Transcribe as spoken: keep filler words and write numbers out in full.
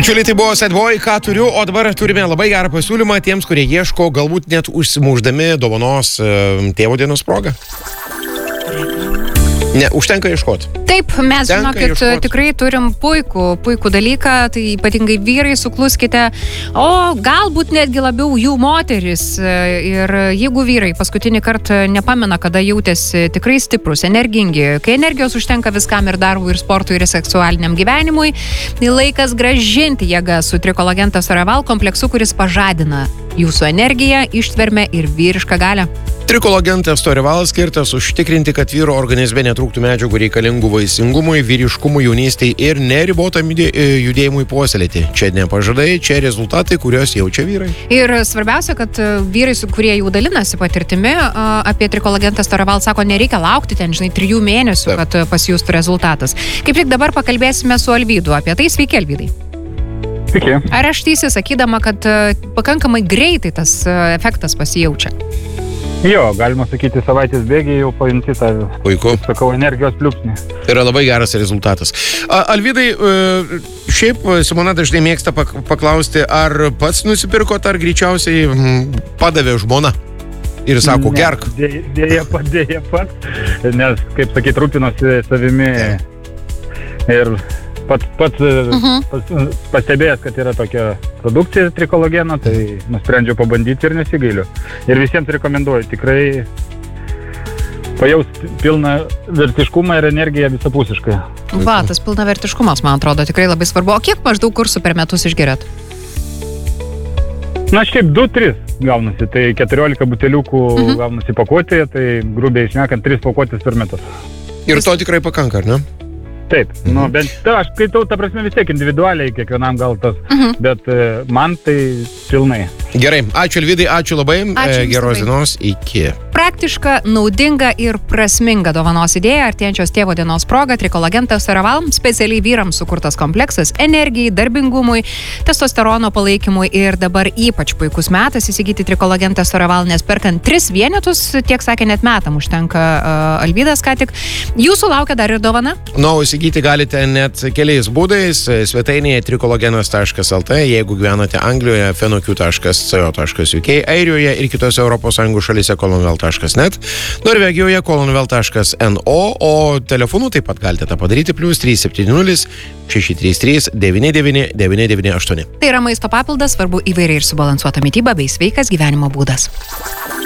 Bičiuliai, tai buvo Sad Boy, ką turiu, o dabar turime labai gerą pasiūlymą tiems, kurie ieško, galbūt net užsimuždami dovanos tėvo dienos progą. Ne, užtenka ieškoti. Taip, mes Tenka žinokit, ieškot. tikrai turim puikų, puikų dalyką, tai ypatingai vyrai, sukluskite, o galbūt netgi labiau jų moteris. Ir jeigu vyrai paskutinį kartą nepamena, kada jautėsi tikrai stiprus, energingi, kai energijos užtenka viskam ir darbui, ir sportui, ir seksualiniam gyvenimui, tai laikas grąžinti jėgą su Trikolagentas Oraval kompleksu, kuris pažadina jūsų energiją, ištvermę ir vyrišką galią. Trikolagentas Oraval skirtas užtikrinti, kad vyro organizme netrūktų medžiagų reikalingų vaisingumui, vyriškumui, jaunystei ir neribotam judėjimui puoselėti. Čia ne pažadai, čia rezultatai, kuriuos jaučia vyrai. Ir svarbiausia, kad vyrai, kurie jau dalinasi patirtimi apie Trikolagentas Oraval, sako, nereikia laukti ten, žinai, trijų mėnesių, Taip. kad pasijustų rezultatas. Kaip tik dabar pakalbėsime su Alvydu apie tai. Sveiki, Alvydai. Sveiki. Ar aš teisi sakydama, kad pakankamai greitai tas efektas pasijaučia? Jo, galima sakyti, savaitės bėgiai jau paimti tą, Puiku. sakau, energijos pliūpsnį. Tai yra labai geras rezultatas. Alvydai, šiaip Simona dažnai mėgsta paklausti, ar pats nusipirkot, ar greičiausiai padavė žmona ir sako, Ne, gerk. Dėja, dėja pat, dėja pat, nes, kaip sakyt, rūpinosi savimi ir pats, pats Mhm. pas, pastebėjęs, kad yra tokia produkcija trikologeno, tai nusprendžiau pabandyti ir nesigailiu. Ir visiems rekomenduoju, tikrai pajausti pilną vertiškumą ir energiją visapusiškai. Va, tas pilnavertiškumas, man atrodo, tikrai labai svarbu. O kiek maždaug kursų per metus išgeriat? Na, šiaip du tris gaunasi, tai keturiolika buteliukų Mhm. gaunasi pakuotėje, tai grubiai šnekant tris pakuotės per metus. Ir to tikrai pakanka, ar ne? Taip, mhm. nu, bent, ta, aš skaitau, ta prasme, vis tiek individualiai, kiekvienam gal tas, Mhm. bet e, man tai pilnai. Gerai, ačiū Alvydai, ačiū labai, Ačiū e, jums geros labai. dienos, iki. Praktiška, naudinga ir prasminga dovanos idėja artėjančios tėvo dienos proga Trikolagentas Oraval, specialiai vyrams sukurtas kompleksas energijai, darbingumui, testosterono palaikymui ir dabar ypač puikus metas įsigyti Trikolagentas Oraval, nes perkant tris vienetus, tiek sakė, net metam užtenka uh, Alvydas ką tik. Jūsų laukia dar ir dovana? Na, o įsigyti galite net keliais būdais, svetainėje trikologenas taškas el t, jeigu gyvenate Anglijoje, fenoq taškas co taškas uk, Airijoje ir kitose Europos Sąjungos šalyse kolonvel taškas net, Norvegijoje kolonvel taškas no, o telefonu taip pat galite tą padaryti plius trys septyni nulis šeši trys trys devyni devyni devyni devyni aštuoni. Tai yra maisto papildas, svarbu įvairiai ir subalansuota mityba bei sveikas gyvenimo būdas.